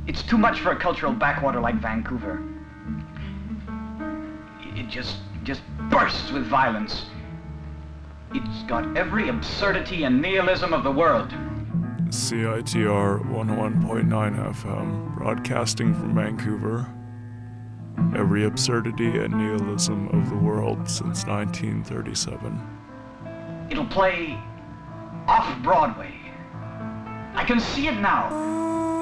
It's too much for a cultural backwater like Vancouver. It just bursts with violence. It's got every absurdity and nihilism of the world. CITR 101.9 FM, broadcasting from Vancouver. Every absurdity and nihilism of the world since 1937. It'll play off-Broadway. I can see it now.